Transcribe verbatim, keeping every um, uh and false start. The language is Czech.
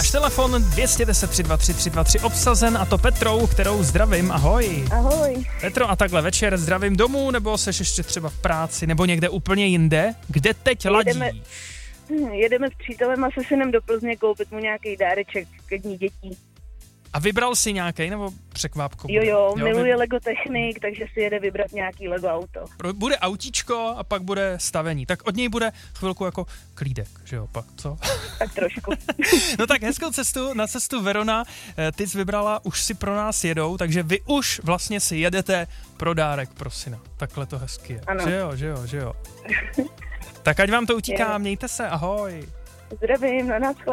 Náš telefon dvě stě deset tři dva tři tři dva tři obsazen a to Petrou, kterou zdravím. Ahoj. Ahoj. Petro, a takhle večer zdravím domů, nebo seš ještě třeba v práci, nebo někde úplně jinde? Kde teď ladíš? Jedeme, hm, jedeme s přítelem a se synem do Plzně koupit mu nějaký dáreček ke dní dětí. A vybral si nějaký nebo překvápko? Jo, jo, jo miluje vy... Lego technik, takže si jede vybrat nějaký Lego auto. Bude autíčko a pak bude stavení. Tak od něj bude chvilku jako klídek, že jo, pak, co? Tak trošku. No tak hezkou cestu na cestu Verona. Ty jsi vybrala, už si pro nás jedou, takže vy už vlastně si jedete pro dárek pro syna. Takhle to hezky je. Ano. Že jo, že jo, že jo. Tak ať vám to utíká, Jo. mějte se, ahoj. Zdravím, na nás.